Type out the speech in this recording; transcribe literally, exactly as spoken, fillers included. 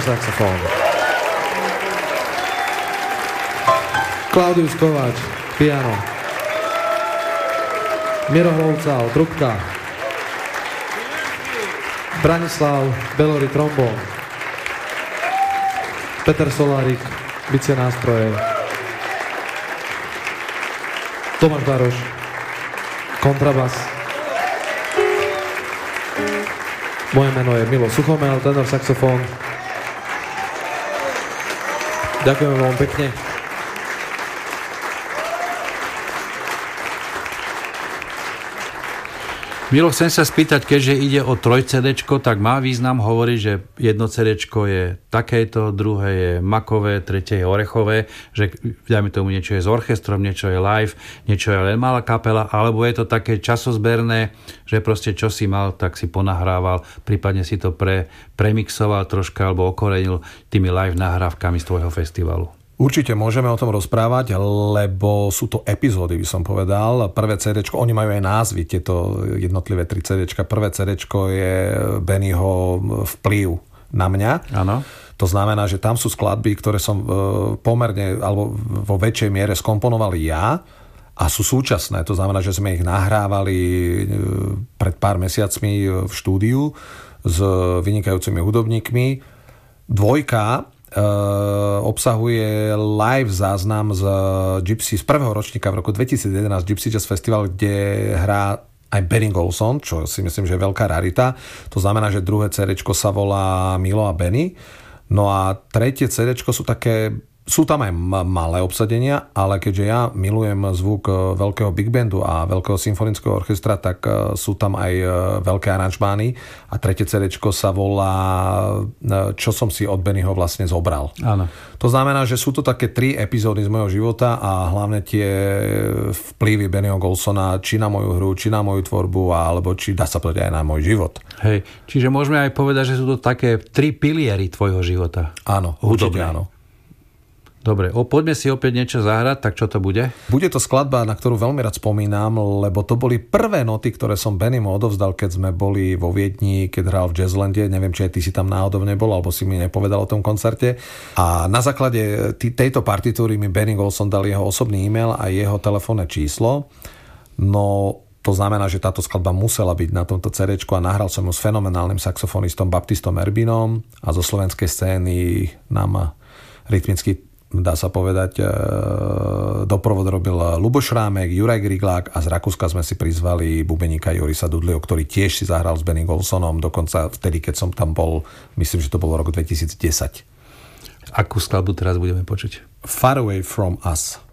saxofón. Klaudius Kováč, piano. Miro Hlovcal, trubka. Branislav Belory, trombón. Peter Solárik, bicie nástroje. Tomáš Baroš, kontrabas. Moje meno je Milo Suchomel, tenor saxofón. Ďakujeme veľmi pekne. Milo, chcem sa spýtať, keďže ide o troj cédéčko, tak má význam hovoriť, že jedno cédéčko je takéto, druhé je makové, tretie je orechové, že dajme tomu niečo je s orchestrom, niečo je live, niečo je len malá kapela, alebo je to také časozberné, že proste čo si mal, tak si ponahrával, prípadne si to pre, premixoval troška alebo okorenil tými live nahrávkami z tvojho festivalu. Určite môžeme o tom rozprávať, lebo sú to epizódy, by som povedal. Prvé cédéčko, oni majú aj názvy, tieto jednotlivé tri cédéčka. Prvé cédéčko je Bennyho vplyv na mňa. Áno. To znamená, že tam sú skladby, ktoré som pomerne, alebo vo väčšej miere skomponoval ja a sú súčasné. To znamená, že sme ich nahrávali pred pár mesiacmi v štúdiu s vynikajúcimi hudobníkmi. Dvojka Uh, obsahuje live záznam z Gypsy z prvého ročníka v roku dvetisíc jedenásť Gypsy Jazz Festival, kde hrá aj Benny Golson, čo si myslím, že je veľká rarita. To znamená, že druhé cédéčko sa volá Milo a Benny. No a tretie cédéčko sú také, sú tam aj malé obsadenia, ale keďže ja milujem zvuk veľkého big bandu a veľkého symfonického orchestra, tak sú tam aj veľké aranžmány a tretie cédéčko sa volá Čo som si od Bennyho vlastne zobral. Áno. To znamená, že sú to také tri epizódy z mojho života a hlavne tie vplyvy Bennyho Golsona či na moju hru, či na moju tvorbu, alebo či dá sa povedať aj na môj život. Hej, čiže môžeme aj povedať, že sú to také tri piliery tvojho života. Áno, určite áno. Dobre, o, poďme si opäť niečo zahrať, tak čo to bude? Bude to skladba, na ktorú veľmi rád spomínam, lebo to boli prvé noty, ktoré som Bennymu odovzdal, keď sme boli vo Viedni, keď hral v Jazzlande. Neviem, či aj ty si tam náhodou nebol, alebo si mi nepovedal o tom koncerte. A na základe t- tejto partitúry mi Benny Golson dal jeho osobný e-mail a jeho telefónne číslo. No, to znamená, že táto skladba musela byť na tomto cédéčku a nahral som ju s fenomenálnym saxofonistom Baptistom Erbinom a zo slovenskej scény nám rytmicky, dá sa povedať, doprovod robil Lubo Šrámek, Juraj Griglák a z Rakúska sme si prizvali bubeníka Jorisa Dudleyho, ktorý tiež si zahral s Benny Golsonom, dokonca vtedy, keď som tam bol, myslím, že to bolo rok dvetisíc desať. Akú skladbu teraz budeme počuť? Far Away From Us.